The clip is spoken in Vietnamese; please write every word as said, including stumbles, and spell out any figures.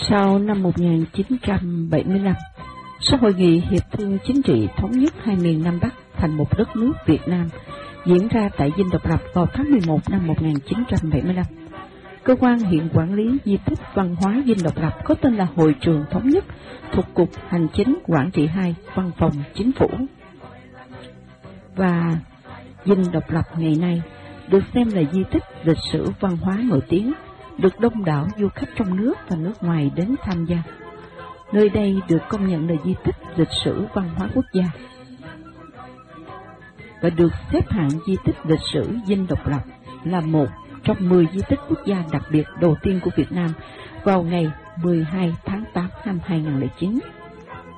Sau năm một nghìn chín trăm bảy mươi lăm, sau hội nghị Hiệp thương Chính trị Thống nhất hai miền Nam Bắc thành một đất nước Việt Nam diễn ra tại Dinh Độc Lập vào tháng mười một năm một nghìn chín trăm bảy mươi lăm, cơ quan hiện quản lý di tích văn hóa Dinh Độc Lập có tên là Hội trường Thống nhất thuộc Cục Hành chính Quảng trị hai, Văn phòng Chính phủ. Và Dinh Độc Lập ngày nay được xem là di tích lịch sử văn hóa nổi tiếng, được đông đảo du khách trong nước và nước ngoài đến tham gia. Nơi đây được công nhận là di tích lịch sử văn hóa quốc gia và được xếp hạng di tích lịch sử Dinh Độc Lập là một trong mười di tích quốc gia đặc biệt đầu tiên của Việt Nam vào ngày mười hai tháng tám năm hai nghìn không trăm lẻ chín.